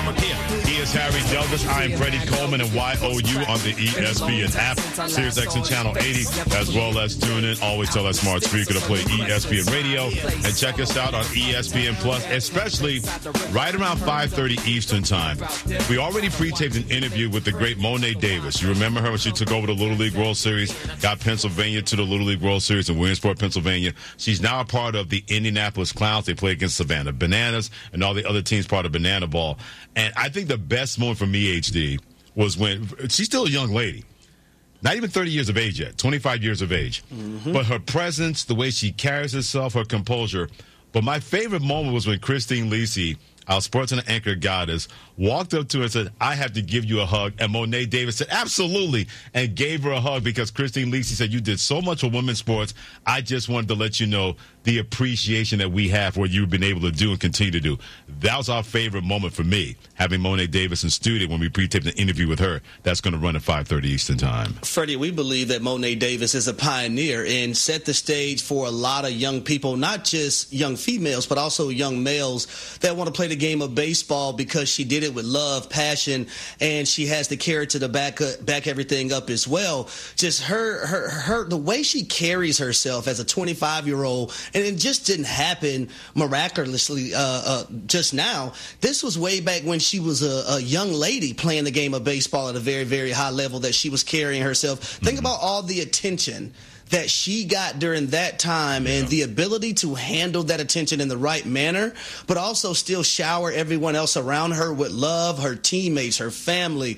He is Harry Douglas. I am Freddie Coleman and YOU on the ESPN app, SiriusXM Channel 80, as well as tune in. Always tell that smart speaker to play ESPN Radio and check us out on ESPN Plus, especially right around 5:30 Eastern Time. We already pre-taped an interview with the great Mo'ne Davis. You remember her when she took over the Little League World Series, got Pennsylvania to the Little League World Series in Williamsport, Pennsylvania. She's now a part of the Indianapolis Clowns. They play against Savannah Bananas and all the other teams part of Banana Ball. And I think the best moment for me, HD, was when she's still a young lady. Not even 30 years of age yet, 25 years of age. Mm-hmm. But her presence, the way she carries herself, her composure. But my favorite moment was when Christine Lisi, our sports and anchor goddess, walked up to her and said, "I have to give you a hug." And Mo'ne Davis said, "Absolutely," and gave her a hug because Christine Lisi said, "You did so much for women's sports. I just wanted to let you know the appreciation that we have for what you've been able to do and continue to do." That was our favorite moment for me, having Mo'ne Davis in studio when we pre-taped an interview with her. That's going to run at 5:30 Eastern Time. Freddie, we believe that Mo'ne Davis is a pioneer and set the stage for a lot of young people, not just young females, but also young males that want to play the game of baseball because she did it with love, passion, and she has the character to back everything up as well. Just her the way she carries herself as a 25-year-old, and it just didn't happen miraculously just now. This was way back when she was a young lady playing the game of baseball at a very, very high level that she was carrying herself. Think about all the attention that she got during that time and the ability to handle that attention in the right manner, but also still shower everyone else around her with love, her teammates, her family.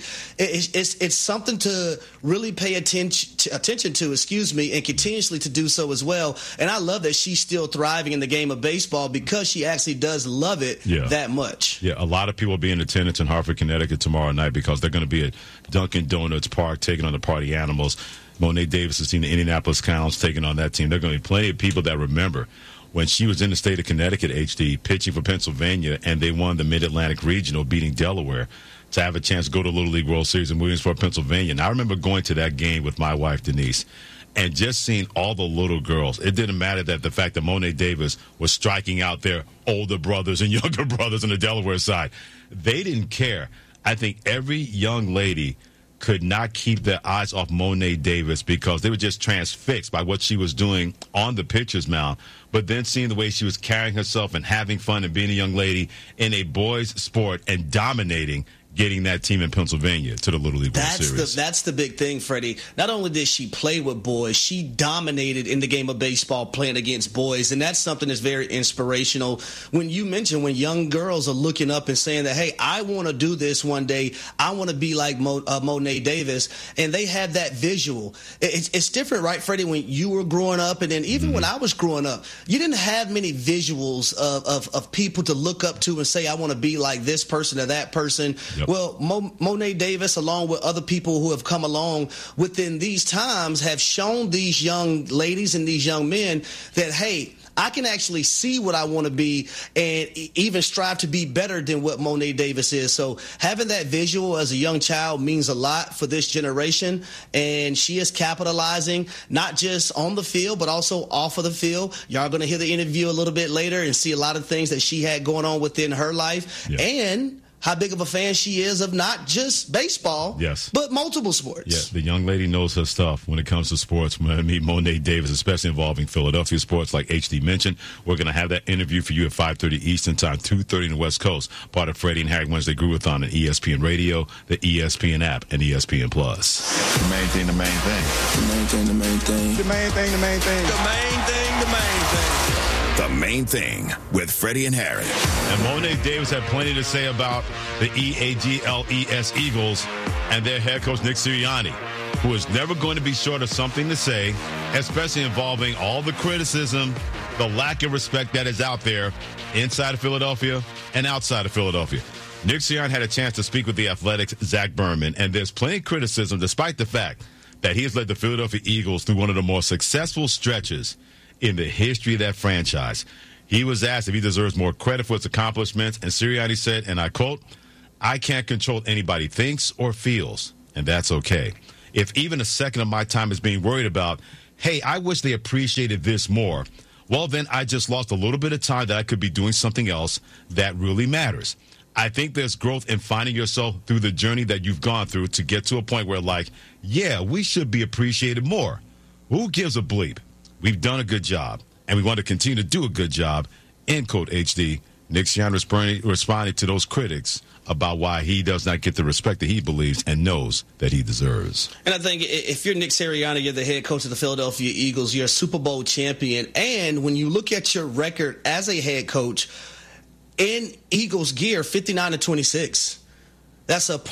It's something to really pay attention to, and continuously to do so as well. And I love that she's still thriving in the game of baseball because she actually does love it that much. Yeah, a lot of people will be in attendance in Hartford, Connecticut tomorrow night because they're going to be at Dunkin' Donuts Park taking on the Party Animals. Mo'ne Davis has seen the Indianapolis Clowns taking on that team. There are going to be plenty of people that remember when she was in the state of Connecticut, HD, pitching for Pennsylvania, and they won the Mid-Atlantic Regional, beating Delaware, to have a chance to go to the Little League World Series in Williamsport, Pennsylvania. And I remember going to that game with my wife, Denise, and just seeing all the little girls. It didn't matter that the fact that Mo'ne Davis was striking out their older brothers and younger brothers on the Delaware side. They didn't care. I think every young lady could not keep their eyes off Mo'ne Davis because they were just transfixed by what she was doing on the pitcher's mound. But then seeing the way she was carrying herself and having fun and being a young lady in a boys' sport and dominating, getting that team in Pennsylvania to the Little League World Series. That's the big thing, Freddie. Not only did she play with boys, she dominated in the game of baseball playing against boys, and that's something that's very inspirational. When you mention when young girls are looking up and saying that, hey, I want to do this one day, I want to be like Mo'ne Davis, and they have that visual. It's different, right, Freddie, when you were growing up, and then even when I was growing up, you didn't have many visuals of people to look up to and say, I want to be like this person or that person. Yep. Well, Mo'ne Davis, along with other people who have come along within these times, have shown these young ladies and these young men that, hey, I can actually see what I want to be and even strive to be better than what Mo'ne Davis is. So having that visual as a young child means a lot for this generation, and she is capitalizing not just on the field but also off of the field. Y'all going to hear the interview a little bit later and see a lot of things that she had going on within her life. Yeah. And how big of a fan she is of not just baseball, but multiple sports. Yeah, the young lady knows her stuff when it comes to sports. When I meet Mo'ne Davis, especially involving Philadelphia sports, like HD mentioned, we're going to have that interview for you at 5:30 Eastern Time, 2:30 in the West Coast, part of Freddie and Harry Wednesday Groovathon on ESPN Radio, the ESPN app, and ESPN Plus. The main thing, the main thing. The main thing, the main thing. The main thing, the main thing. The main thing, the main thing. The Main Thing with Freddie and Harry. And Mo'ne Davis had plenty to say about the EAGLES Eagles and their head coach, Nick Sirianni, who is never going to be short of something to say, especially involving all the criticism, the lack of respect that is out there inside of Philadelphia and outside of Philadelphia. Nick Sirianni had a chance to speak with the Athletics' Zach Berman, and there's plenty of criticism despite the fact that he has led the Philadelphia Eagles through one of the more successful stretches in the history of that franchise. He was asked if he deserves more credit for his accomplishments, and Sirianni said, and I quote, "I can't control what anybody thinks or feels, and that's okay. If even a second of my time is being worried about, hey, I wish they appreciated this more, well, then I just lost a little bit of time that I could be doing something else that really matters. I think there's growth in finding yourself through the journey that you've gone through to get to a point where, like, yeah, we should be appreciated more. Who gives a bleep? We've done a good job, and we want to continue to do a good job. End quote, HD. Nick Sirianni responding to those critics about why he does not get the respect that he believes and knows that he deserves. And I think if you're Nick Sirianni, you're the head coach of the Philadelphia Eagles, you're a Super Bowl champion, and when you look at your record as a head coach, in Eagles gear, 59-26. That's a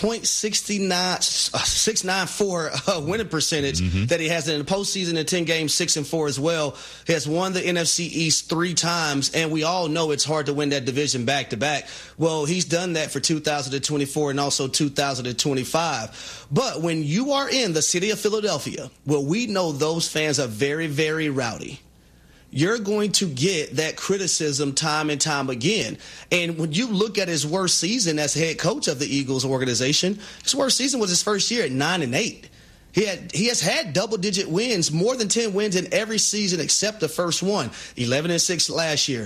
.694 winning percentage that he has in the postseason in 10 games, 6-4 as well. He has won the NFC East 3 times, and we all know it's hard to win that division back-to-back. Well, he's done that for 2024 and also 2025. But when you are in the city of Philadelphia, well, we know those fans are very, very rowdy. You're going to get that criticism time and time again. And when you look at his worst season as head coach of the Eagles organization, his worst season was his first year at 9-8. He has had double-digit wins, more than 10 wins in every season except the first one. 11-6 last year,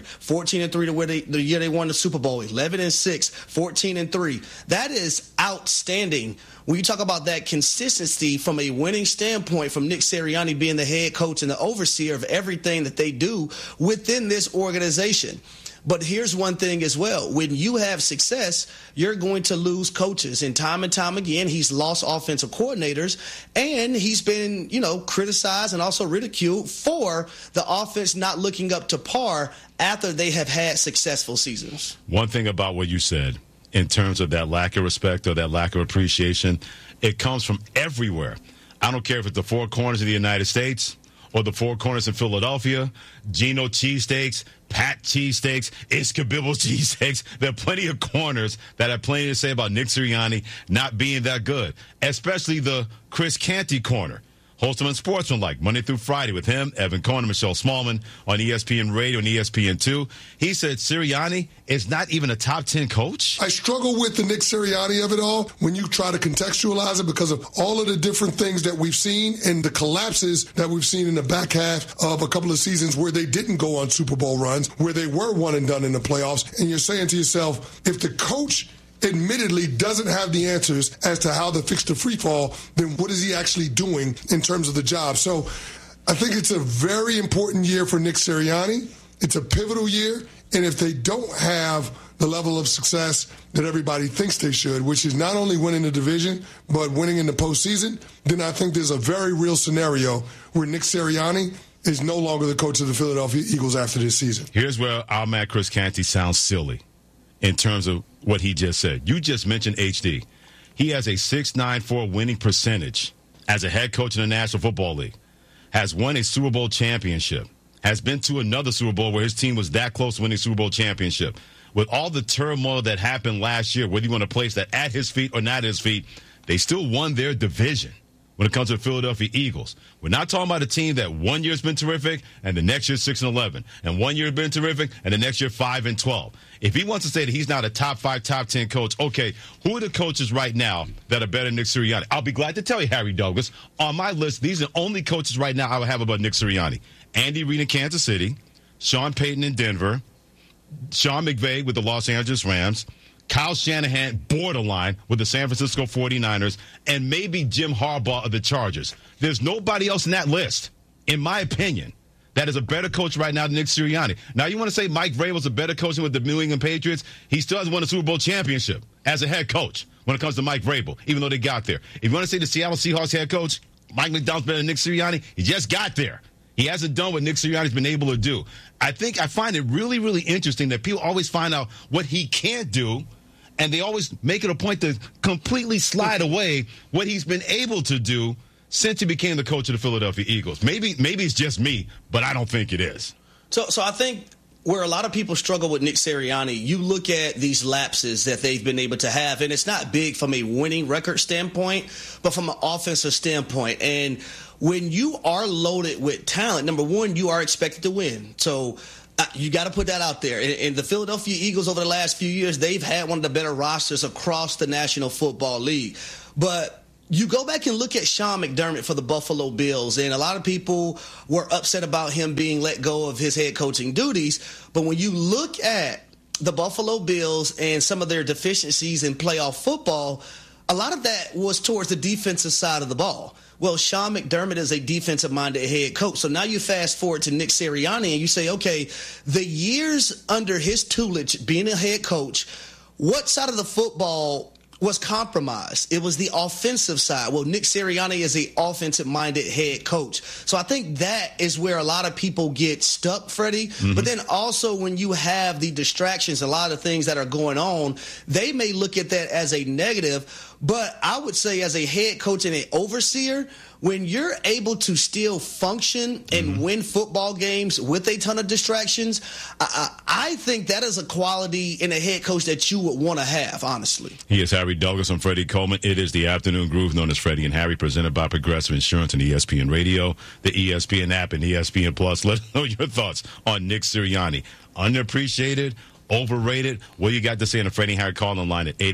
14-3 the year they won the Super Bowl. 11-6, 14-3. That is outstanding. When you talk about that consistency from a winning standpoint, from Nick Sirianni being the head coach and the overseer of everything that they do within this organization. But here's one thing as well. When you have success, you're going to lose coaches. And time again, he's lost offensive coordinators. And he's been, criticized and also ridiculed for the offense not looking up to par after they have had successful seasons. One thing about what you said in terms of that lack of respect or that lack of appreciation, it comes from everywhere. I don't care if it's the four corners of the United States or the four corners in Philadelphia, Geno cheesesteaks, Pat cheesesteaks, Iskabibble cheesesteaks. There are plenty of corners that have plenty to say about Nick Sirianni not being that good, especially the Chris Canty corner. Wholesome and Sportsmanlike, Monday through Friday with him, Evan Cohen, and Michelle Smallman on ESPN Radio and ESPN2. He said Sirianni is not even a top 10 coach. I struggle with the Nick Sirianni of it all when you try to contextualize it because of all of the different things that we've seen and the collapses that we've seen in the back half of a couple of seasons where they didn't go on Super Bowl runs, where they were one and done in the playoffs. And you're saying to yourself, if the coach admittedly doesn't have the answers as to how to fix the free fall, then what is he actually doing in terms of the job? So I think it's a very important year for Nick Sirianni. It's a pivotal year. And if they don't have the level of success that everybody thinks they should, which is not only winning the division, but winning in the postseason, then I think there's a very real scenario where Nick Sirianni is no longer the coach of the Philadelphia Eagles after this season. Here's where our man Chris Canty sounds silly in terms of what he just said. You just mentioned HD. He has a .694 winning percentage as a head coach in the National Football League, has won a Super Bowl championship, has been to another Super Bowl where his team was that close to winning a Super Bowl championship. With all the turmoil that happened last year, whether you want to place that at his feet or not at his feet, they still won their division when it comes to the Philadelphia Eagles. We're not talking about a team that 1 year's been terrific and the next year 6-11, and 1 year has been terrific and the next year 5-12. If he wants to say that he's not a top 5, top 10 coach, okay, who are the coaches right now that are better than Nick Sirianni? I'll be glad to tell you, Harry Douglas, on my list, these are the only coaches right now I would have about Nick Sirianni. Andy Reid in Kansas City, Sean Payton in Denver, Sean McVay with the Los Angeles Rams, Kyle Shanahan, borderline, with the San Francisco 49ers, and maybe Jim Harbaugh of the Chargers. There's nobody else in that list, in my opinion, that is a better coach right now than Nick Sirianni. Now, you want to say Mike Vrabel's a better coach with the New England Patriots? He still hasn't won a Super Bowl championship as a head coach when it comes to Mike Vrabel, even though they got there. If you want to say the Seattle Seahawks head coach, Mike McDonald's better than Nick Sirianni, he just got there. He hasn't done what Nick Sirianni's been able to do. I find it really, really interesting that people always find out what he can't do, and they always make it a point to completely slide away what he's been able to do since he became the coach of the Philadelphia Eagles. Maybe it's just me, but I don't think it is. So I think where a lot of people struggle with Nick Sirianni, you look at these lapses that they've been able to have, and it's not big from a winning record standpoint, but from an offensive standpoint. And when you are loaded with talent, number one, you are expected to win. So you got to put that out there. And the Philadelphia Eagles over the last few years, they've had one of the better rosters across the National Football League. But you go back and look at Sean McDermott for the Buffalo Bills, and a lot of people were upset about him being let go of his head coaching duties. But when you look at the Buffalo Bills and some of their deficiencies in playoff football, a lot of that was towards the defensive side of the ball. Well, Sean McDermott is a defensive-minded head coach. So now you fast forward to Nick Sirianni and you say, okay, the years under his tutelage being a head coach, what side of the football was compromised? It was the offensive side. Well, Nick Sirianni is an offensive-minded head coach. So I think that is where a lot of people get stuck, Freddie. Mm-hmm. But then also when you have the distractions, a lot of things that are going on, they may look at that as a negative. But I would say as a head coach and an overseer, when you're able to still function and win football games with a ton of distractions, I think that is a quality in a head coach that you would want to have, honestly. He is Harry Douglas. I'm Freddie Coleman. It is the Afternoon Groove, known as Freddie and Harry, presented by Progressive Insurance and ESPN Radio, the ESPN app, and ESPN Plus. Let us know your thoughts on Nick Sirianni. Underappreciated, overrated? What you got to say in the Freddie and Harry call-in line at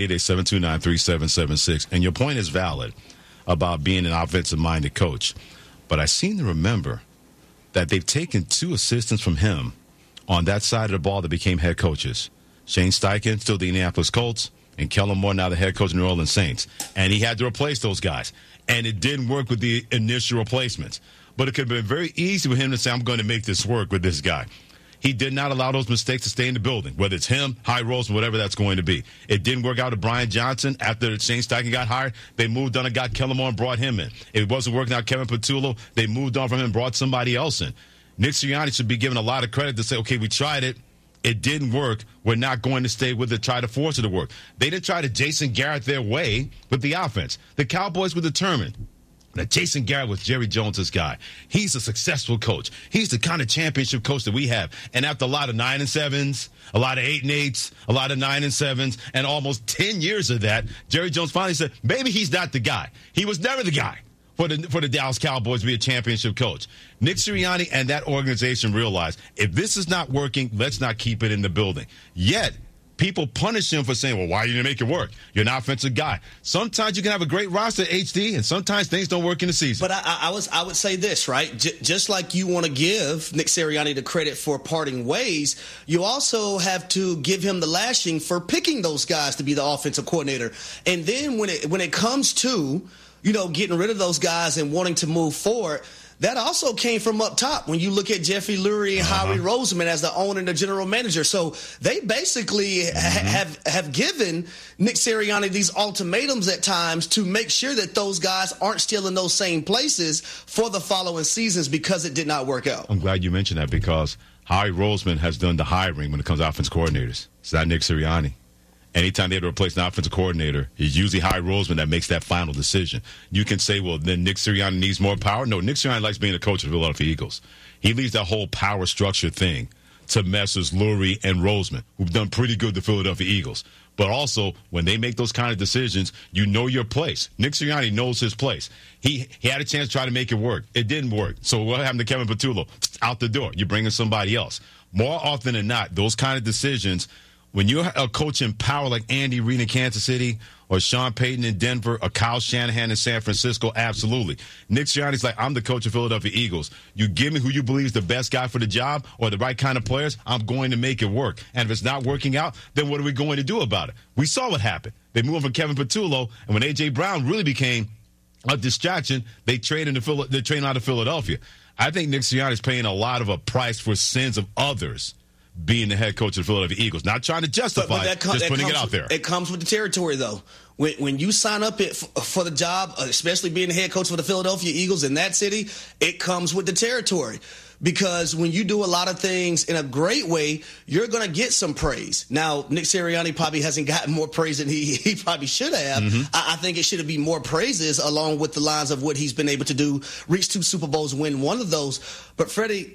888-729-3776. And your point is valid about being an offensive-minded coach. But I seem to remember that they've taken two assistants from him on that side of the ball that became head coaches. Shane Steichen, still the Indianapolis Colts, and Kellen Moore, now the head coach of New Orleans Saints. And he had to replace those guys. And it didn't work with the initial replacements. But it could have been very easy for him to say, I'm going to make this work with this guy. He did not allow those mistakes to stay in the building, whether it's him, High Roseman, whatever that's going to be. It didn't work out with Brian Johnson. After Shane Steichen got hired, they moved on and got Kellen Moore and brought him in. It wasn't working out Kevin Patullo. They moved on from him and brought somebody else in. Nick Sirianni should be given a lot of credit to say, okay, we tried it. It didn't work. We're not going to stay with it, try to force it to work. They didn't try to Jason Garrett their way with the offense. The Cowboys were determined that Jason Garrett was Jerry Jones' guy. He's a successful coach. He's the kind of championship coach that we have. And after a lot of 9-7s, a lot of 8-8s, a lot of 9-7s, and almost 10 years of that, Jerry Jones finally said, maybe he's not the guy. He was never the guy for the Dallas Cowboys to be a championship coach. Nick Sirianni and that organization realized, if this is not working, let's not keep it in the building. Yet, people punish him for saying, well, why didn't you make it work? You're an offensive guy. Sometimes you can have a great roster, HD, and sometimes things don't work in the season. But I would say this, right? Just like you want to give Nick Sirianni the credit for parting ways, you also have to give him the lashing for picking those guys to be the offensive coordinator. And then when it comes to, getting rid of those guys and wanting to move forward, that also came from up top when you look at Jeffrey Lurie and Howie Roseman as the owner and the general manager. So they basically have given Nick Sirianni these ultimatums at times to make sure that those guys aren't still in those same places for the following seasons because it did not work out. I'm glad you mentioned that because Howie Roseman has done the hiring when it comes to offensive coordinators. It's not Nick Sirianni. Anytime they have to replace an offensive coordinator, it's usually Howie Roseman that makes that final decision. You can say, well, then Nick Sirianni needs more power. No, Nick Sirianni likes being a coach of the Philadelphia Eagles. He leaves that whole power structure thing to Messrs. Lurie and Roseman, who've done pretty good to Philadelphia Eagles. But also, when they make those kind of decisions, you know your place. Nick Sirianni knows his place. He had a chance to try to make it work. It didn't work. So what happened to Kevin Patullo? Out the door. You're bringing somebody else. More often than not, those kind of decisions, when you're a coach in power like Andy Reid in Kansas City or Sean Payton in Denver or Kyle Shanahan in San Francisco, absolutely. Nick Sirianni's like, I'm the coach of Philadelphia Eagles. You give me who you believe is the best guy for the job or the right kind of players, I'm going to make it work. And if it's not working out, then what are we going to do about it? We saw what happened. They moved from Kevin Patullo, and when A.J. Brown really became a distraction, they traded out of Philadelphia. I think Nick Sirianni's paying a lot of a price for sins of others being the head coach of the Philadelphia Eagles. Not trying to justify it, just putting it out there. It comes with the territory, though. When you sign up for the job, especially being the head coach for the Philadelphia Eagles in that city, it comes with the territory. Because when you do a lot of things in a great way, you're going to get some praise. Now, Nick Sirianni probably hasn't gotten more praise than he probably should have. I think it should be more praises along with the lines of what he's been able to do, reach 2 Super Bowls, win one of those. But, Freddie,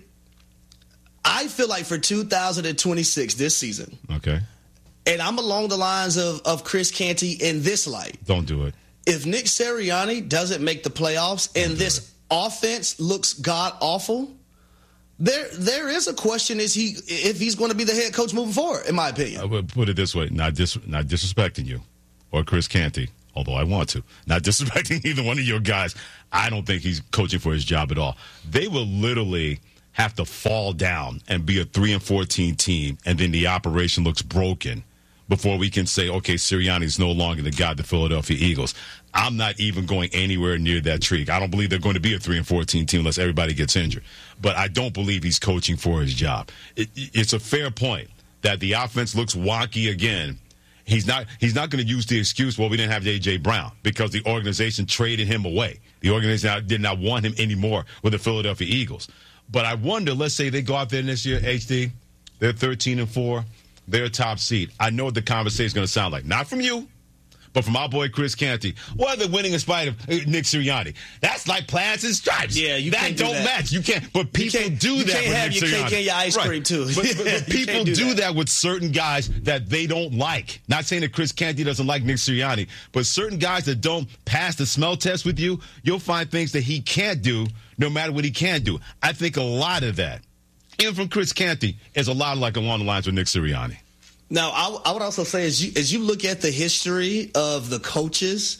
I feel like for 2026, this season, okay, and I'm along the lines of Chris Canty in this light. Don't do it. If Nick Sirianni doesn't make the playoffs and this offense looks god-awful, there is a question, if he's going to be the head coach moving forward, in my opinion. I would put it this way, not disrespecting you or Chris Canty, although I want to. Not disrespecting either one of your guys. I don't think he's coaching for his job at all. They will literally have to fall down and be a 3-14 team, and then the operation looks broken before we can say, okay, Sirianni's no longer the guy of the Philadelphia Eagles. I'm not even going anywhere near that tree. I don't believe they're going to be a 3-14 team unless everybody gets injured. But I don't believe he's coaching for his job. It's a fair point that the offense looks wonky again. He's not going to use the excuse, well, we didn't have A.J. Brown, because the organization traded him away. The organization did not want him anymore with the Philadelphia Eagles. But I wonder, let's say they go out there this year, HD, they're 13-4, they're a top seed. I know what the conversation is going to sound like. Not from you, but from our boy Chris Canty. Well, they're winning in spite of Nick Sirianni. That's like plants and stripes. Yeah, you can't do that. That don't match. You can't. But people do that with Nick Sirianni. You can't have your cake and your ice cream, too. But people do that with certain guys that they don't like. Not saying that Chris Canty doesn't like Nick Sirianni, but certain guys that don't pass the smell test with you, you'll find things that he can't do no matter what he can do. I think a lot of that, even from Chris Canty, is a lot like along the lines with Nick Sirianni. Now, I would also say, as you look at the history of the coaches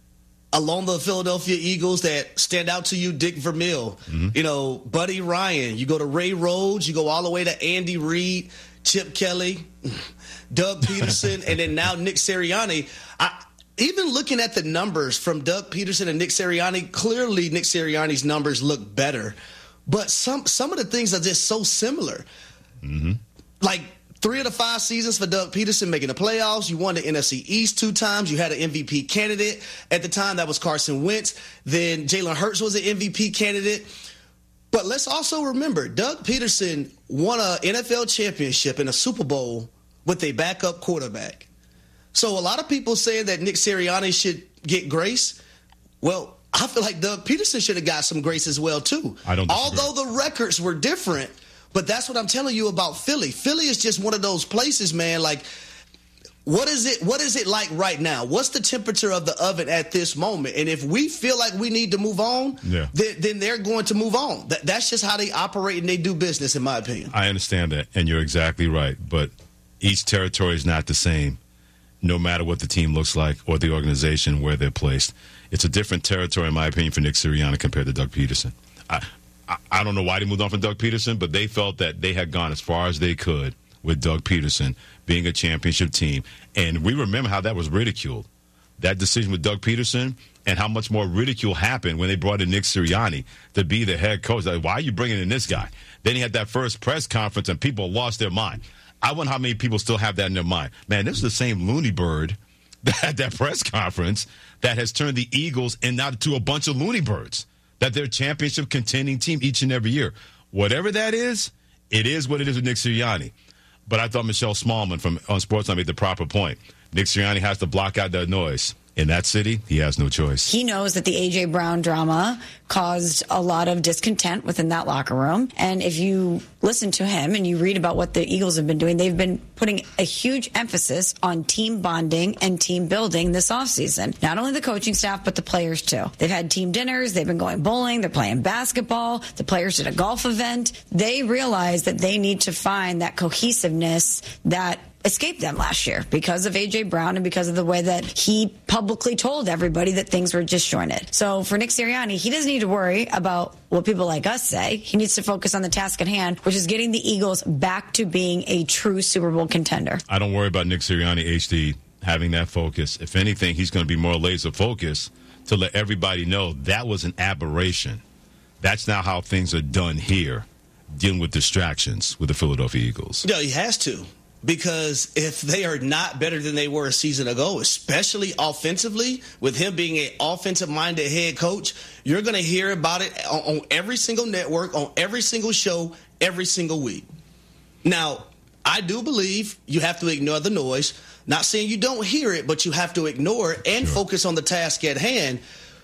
along the Philadelphia Eagles that stand out to you, Dick Vermeil, Buddy Ryan, you go to Ray Rhodes, you go all the way to Andy Reid, Chip Kelly, Doug Peterson, and then now Nick Sirianni. Even looking at the numbers from Doug Peterson and Nick Sirianni, clearly Nick Sirianni's numbers look better. But some of the things are just so similar. Mm-hmm. Like, 3 of the 5 seasons for Doug Peterson making the playoffs. You won the NFC East 2 times. You had an MVP candidate. At the time, that was Carson Wentz. Then Jalen Hurts was an MVP candidate. But let's also remember, Doug Peterson won an NFL championship and a Super Bowl with a backup quarterback. So a lot of people saying that Nick Sirianni should get grace. Well, I feel like Doug Peterson should have got some grace as well, too. I don't disagree. Although the records were different. But that's what I'm telling you about Philly. Philly is just one of those places, man. Like, what is it like right now? What's the temperature of the oven at this moment? And if we feel like we need to move on, then they're going to move on. That's just how they operate and they do business, in my opinion. I understand that, and you're exactly right. But each territory is not the same, no matter what the team looks like or the organization where they're placed. It's a different territory, in my opinion, for Nick Sirianni compared to Doug Peterson. I don't know why they moved on from Doug Peterson, but they felt that they had gone as far as they could with Doug Peterson being a championship team. And we remember how that was ridiculed, that decision with Doug Peterson, and how much more ridicule happened when they brought in Nick Sirianni to be the head coach. Like, why are you bringing in this guy? Then he had that first press conference, and people lost their mind. I wonder how many people still have that in their mind. Man, this is the same loony bird that had that press conference that has turned the Eagles into a bunch of loony birds. That they're a championship contending team each and every year. Whatever that is, it is what it is with Nick Sirianni. But I thought Michelle Smallman on Sportsline made the proper point. Nick Sirianni has to block out that noise. In that city, he has no choice. He knows that the A.J. Brown drama caused a lot of discontent within that locker room. And if you listen to him and you read about what the Eagles have been doing, they've been putting a huge emphasis on team bonding and team building this offseason. Not only the coaching staff, but the players, too. They've had team dinners. They've been going bowling. They're playing basketball. The players did a golf event. They realize that they need to find that cohesiveness that escaped them last year because of A.J. Brown and because of the way that he publicly told everybody that things were disjointed. So for Nick Sirianni, he doesn't need to worry about what people like us say. He needs to focus on the task at hand, which is getting the Eagles back to being a true Super Bowl contender. I don't worry about Nick Sirianni, HD, having that focus. If anything, he's going to be more laser focused to let everybody know that was an aberration. That's not how things are done here, dealing with distractions with the Philadelphia Eagles. No, he has to. Because if they are not better than they were a season ago, especially offensively, with him being an offensive-minded head coach, you're going to hear about it on every single network, on every single show, every single week. Now, I do believe you have to ignore the noise. Not saying you don't hear it, but you have to ignore it and focus on the task at hand.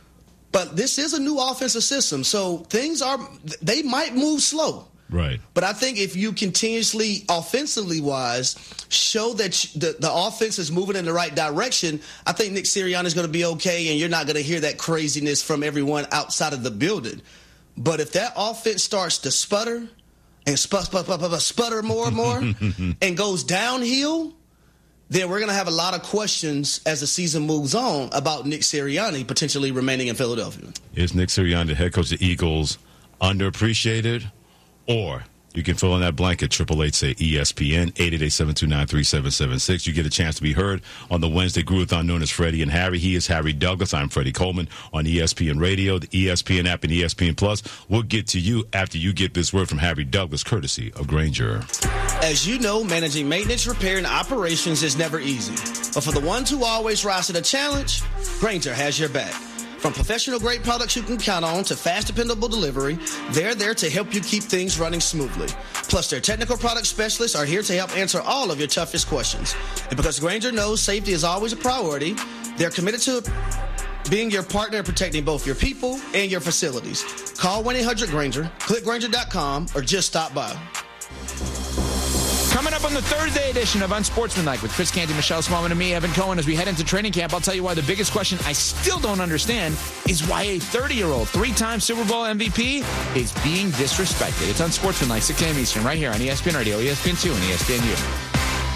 But this is a new offensive system, so they might move slow. Right. But I think if you continuously, offensively-wise, show that the offense is moving in the right direction, I think Nick Sirianni is going to be okay, and you're not going to hear that craziness from everyone outside of the building. But if that offense starts to sputter and sputter more and more and goes downhill, then we're going to have a lot of questions as the season moves on about Nick Sirianni potentially remaining in Philadelphia. Is Nick Sirianni, the head coach of the Eagles, underappreciated Or you can fill in that blank at 888-SAY-ESPN, 888-729-3776. You get a chance to be heard on the Wednesday Groovathon known as Freddie and Harry. He is Harry Douglas. I'm Freddie Coleman on ESPN Radio, the ESPN app, and ESPN Plus. We'll get to you after you get this word from Harry Douglas, courtesy of Grainger. As you know, managing maintenance, repair, and operations is never easy. But for the ones who always rise to the challenge, Grainger has your back. From professional-grade products you can count on to fast, dependable delivery, they're there to help you keep things running smoothly. Plus, their technical product specialists are here to help answer all of your toughest questions. And because Grainger knows safety is always a priority, they're committed to being your partner in protecting both your people and your facilities. Call 1-800-GRAINGER, click Grainger.com, or just stop by. Coming up on the Thursday edition of Unsportsmanlike with Chris Canty, Michelle Smallman, and me, Evan Cohen, as we head into training camp, I'll tell you why the biggest question I still don't understand is why a 30-year-old, three-time Super Bowl MVP is being disrespected. It's Unsportsmanlike, 6 a.m. Eastern, right here on ESPN Radio, ESPN2, and ESPNU.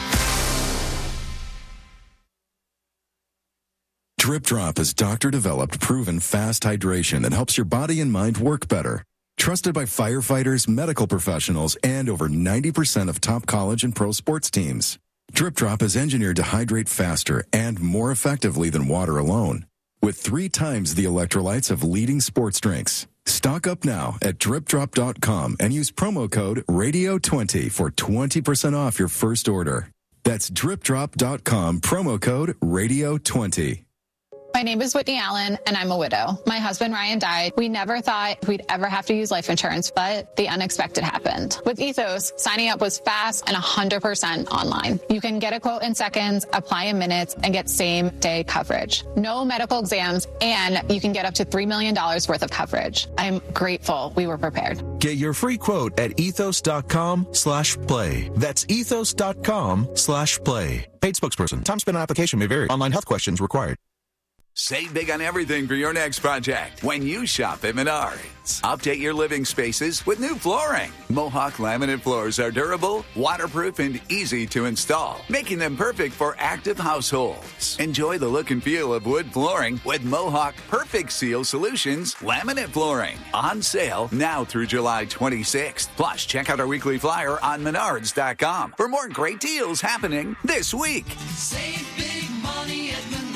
Drip Drop is doctor-developed, proven fast hydration that helps your body and mind work better. Trusted by firefighters, medical professionals, and over 90% of top college and pro sports teams. Drip Drop is engineered to hydrate faster and more effectively than water alone, with 3 times the electrolytes of leading sports drinks. Stock up now at dripdrop.com and use promo code RADIO20 for 20% off your first order. That's dripdrop.com, promo code RADIO20. My name is Whitney Allen, and I'm a widow. My husband, Ryan, died. We never thought we'd ever have to use life insurance, but the unexpected happened. With Ethos, signing up was fast and 100% online. You can get a quote in seconds, apply in minutes, and get same-day coverage. No medical exams, and you can get up to $3 million worth of coverage. I'm grateful we were prepared. Get your free quote at ethos.com/play. That's ethos.com/play. Paid spokesperson. Time spent on application may vary. Online health questions required. Save big on everything for your next project when you shop at Menards. Update your living spaces with new flooring. Mohawk laminate floors are durable, waterproof, and easy to install, making them perfect for active households. Enjoy the look and feel of wood flooring with Mohawk Perfect Seal Solutions laminate flooring. On sale now through July 26th. Plus, check out our weekly flyer on Menards.com for more great deals happening this week. Save big money at Menards.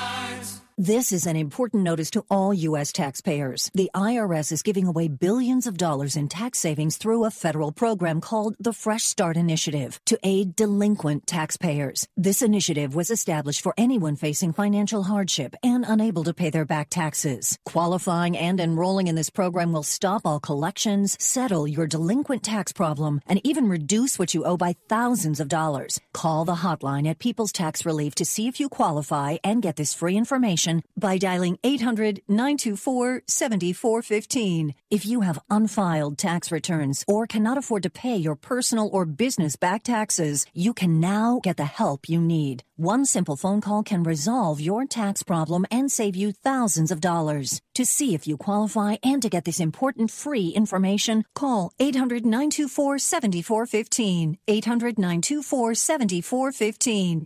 This is an important notice to all U.S. taxpayers. The IRS is giving away billions of dollars in tax savings through a federal program called the Fresh Start Initiative to aid delinquent taxpayers. This initiative was established for anyone facing financial hardship and unable to pay their back taxes. Qualifying and enrolling in this program will stop all collections, settle your delinquent tax problem, and even reduce what you owe by thousands of dollars. Call the hotline at People's Tax Relief to see if you qualify and get this free information by dialing 800-924-7415. If you have unfiled tax returns or cannot afford to pay your personal or business back taxes, you can now get the help you need. One simple phone call can resolve your tax problem and save you thousands of dollars. To see if you qualify and to get this important free information, call 800-924-7415. 800-924-7415.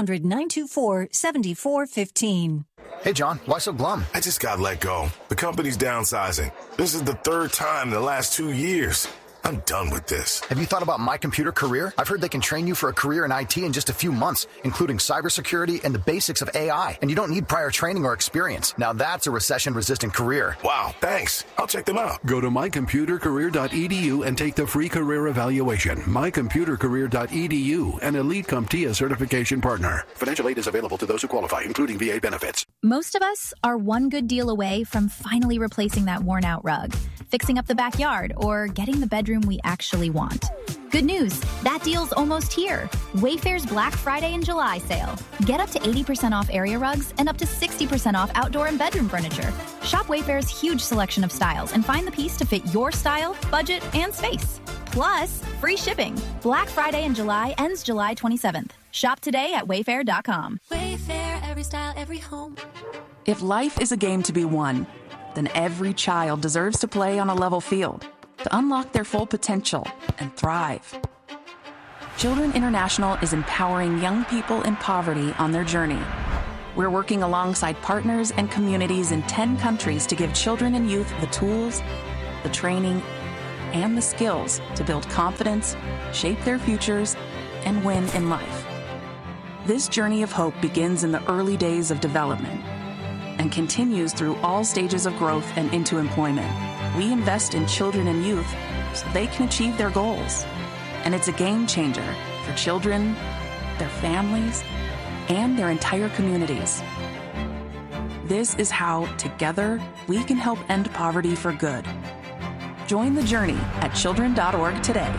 800-924-7415. Hey, John, why so glum? I just got let go. The company's downsizing. This is the 3rd time in the last 2 years. I'm done with this. Have you thought about My Computer Career? I've heard they can train you for a career in IT in just a few months, including cybersecurity and the basics of AI. And you don't need prior training or experience. Now that's a recession-resistant career. Wow, thanks. I'll check them out. Go to mycomputercareer.edu and take the free career evaluation. Mycomputercareer.edu, an Elite CompTIA certification partner. Financial aid is available to those who qualify, including VA benefits. Most of us are one good deal away from finally replacing that worn-out rug, fixing up the backyard, or getting the bedroom we actually want. Good news, that deal's almost here. Wayfair's Black Friday and July sale. Get up to 80% off area rugs and up to 60% off outdoor and bedroom furniture. Shop Wayfair's huge selection of styles and find the piece to fit your style, budget, and space. Plus, free shipping. Black Friday in July ends July 27th. Shop today at wayfair.com. Wayfair, every style, every home. If life is a game to be won, then every child deserves to play on a level field to unlock their full potential and thrive. Children International is empowering young people in poverty on their journey. We're working alongside partners and communities in 10 countries to give children and youth the tools, the training, and the skills to build confidence, shape their futures, and win in life. This journey of hope begins in the early days of development and continues through all stages of growth and into employment. We invest in children and youth so they can achieve their goals. And it's a game changer for children, their families, and their entire communities. This is how, together, we can help end poverty for good. Join the journey at children.org today.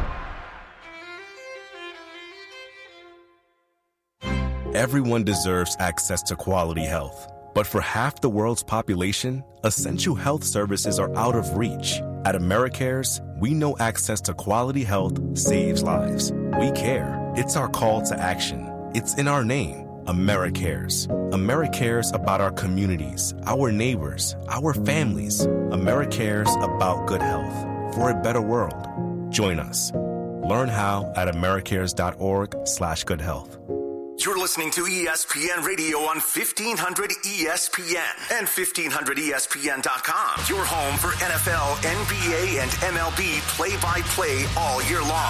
Everyone deserves access to quality health. But for half the world's population, essential health services are out of reach. At AmeriCares, we know access to quality health saves lives. We care. It's our call to action. It's in our name, AmeriCares. AmeriCares about our communities, our neighbors, our families. AmeriCares about good health for a better world. Join us. Learn how at americares.org/goodhealth. You're listening to ESPN Radio on 1500 ESPN and 1500ESPN.com. Your home for NFL, NBA, and MLB play-by-play all year long.